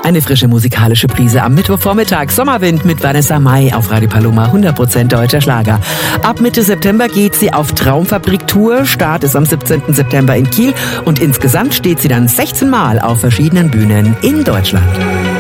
Eine frische musikalische Prise am Mittwochvormittag. Sommerwind mit Vanessa Mai auf Radio Paloma, 100% deutscher Schlager. Ab Mitte September geht sie auf Traumfabrik-Tour. Start ist am 17. September in Kiel und insgesamt steht sie dann 16 Mal auf verschiedenen Bühnen in Deutschland.